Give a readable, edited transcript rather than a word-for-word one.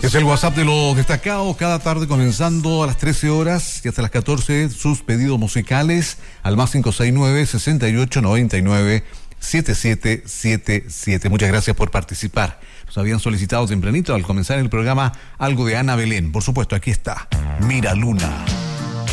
Es el WhatsApp de los destacados, cada tarde comenzando a las 13 horas y hasta las 14, sus pedidos musicales al más 569-6899-7777. Muchas gracias por participar. Nos habían solicitado tempranito al comenzar el programa algo de Ana Belén. Por supuesto, aquí está, Mira Luna.